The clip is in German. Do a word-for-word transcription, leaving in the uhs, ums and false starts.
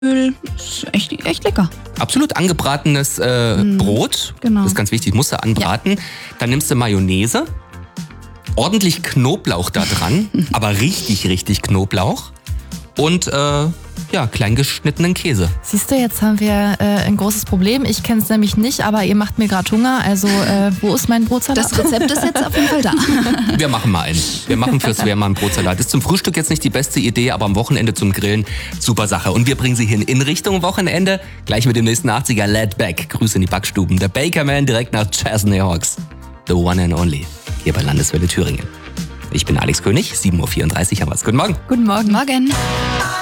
ist echt, echt lecker. Absolut angebratenes äh, mm, Brot. Genau. Das ist ganz wichtig, musst du anbraten. Ja. Dann nimmst du Mayonnaise, ordentlich Knoblauch da dran, aber richtig, richtig Knoblauch. Und äh, ja, klein geschnittenen Käse. Siehst du, jetzt haben wir äh, ein großes Problem. Ich kenne es nämlich nicht, aber ihr macht mir gerade Hunger. Also äh, wo ist mein Brotsalat? Das Rezept ist jetzt auf jeden Fall da. Wir machen mal einen. Wir machen fürs Wehr mal einen Brotsalat. Ist zum Frühstück jetzt nicht die beste Idee, aber am Wochenende zum Grillen super Sache. Und wir bringen sie hin in Richtung Wochenende. Gleich mit dem nächsten achtziger Laid Back. Grüße in die Backstuben. Der Bakerman direkt nach Chesney Hawks. The one and only. Hier bei Landeswelle Thüringen. Ich bin Alex König, sieben Uhr vierunddreißig haben wir's. Guten Morgen. Guten Morgen. Morgen.